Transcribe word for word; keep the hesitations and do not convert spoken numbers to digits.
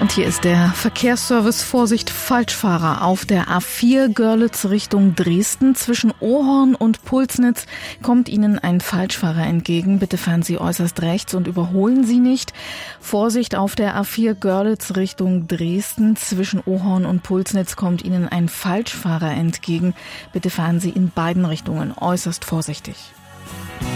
Und hier ist der Verkehrsservice. Vorsicht, Falschfahrer auf der A vier Görlitz Richtung Dresden. Zwischen Ohorn und Pulsnitz kommt Ihnen ein Falschfahrer entgegen. Bitte fahren Sie äußerst rechts und überholen Sie nicht. Vorsicht auf der A vier Görlitz Richtung Dresden. Zwischen Ohorn und Pulsnitz kommt Ihnen ein Falschfahrer entgegen. Bitte fahren Sie in beiden Richtungen äußerst vorsichtig.